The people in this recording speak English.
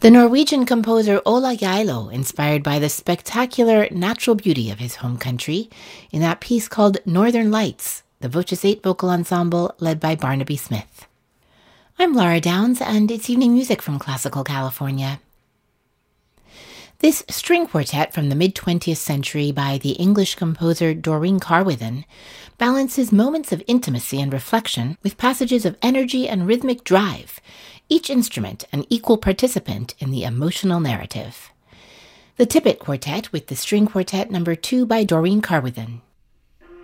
The Norwegian composer Ola Geilo, inspired by the spectacular natural beauty of his home country, in that piece called Northern Lights, the Voces 8 vocal ensemble led by Barnaby Smith. I'm Laura Downs, and it's evening music from Classical California. This string quartet from the mid-20th century by the English composer Doreen Carwithen balances moments of intimacy and reflection with passages of energy and rhythmic drive, each instrument an equal participant in the emotional narrative. The Tippett Quartet with the String Quartet No. 2 by Doreen Carwithen,